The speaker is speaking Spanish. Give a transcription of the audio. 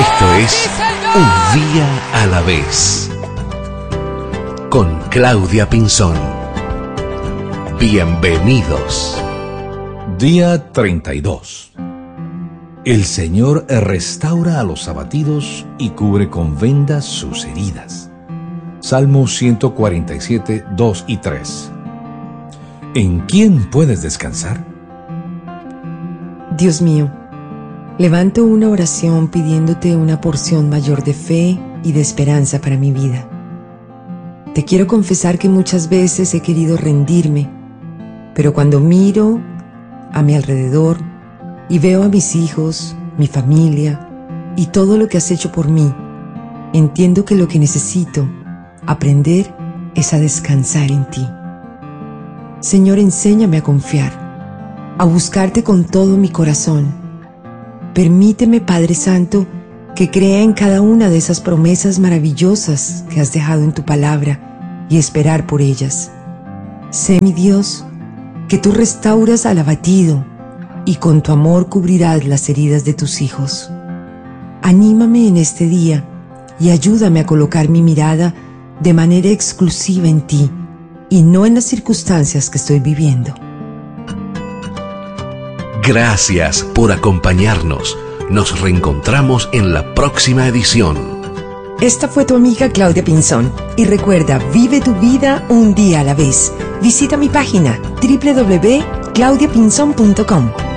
Esto es Un Día a la Vez con Claudia Pinzón. Bienvenidos. Día 32. El Señor restaura a los abatidos y cubre con vendas sus heridas. Salmo 147, 2 y 3. ¿En quién puedes descansar? Dios mío, levanto una oración pidiéndote una porción mayor de fe y de esperanza para mi vida. Te quiero confesar que muchas veces he querido rendirme, pero cuando miro a mi alrededor y veo a mis hijos, mi familia y todo lo que has hecho por mí, entiendo que lo que necesito aprender es a descansar en ti. Señor, enséñame a confiar, a buscarte con todo mi corazón. Permíteme, Padre Santo, que crea en cada una de esas promesas maravillosas que has dejado en tu palabra y esperar por ellas. Sé, mi Dios, que tú restauras al abatido y con tu amor cubrirás las heridas de tus hijos. Anímame en este día y ayúdame a colocar mi mirada de manera exclusiva en ti y no en las circunstancias que estoy viviendo. Gracias por acompañarnos. Nos reencontramos en la próxima edición. Esta fue tu amiga Claudia Pinzón. Y recuerda, vive tu vida un día a la vez. Visita mi página www.claudiapinzon.com.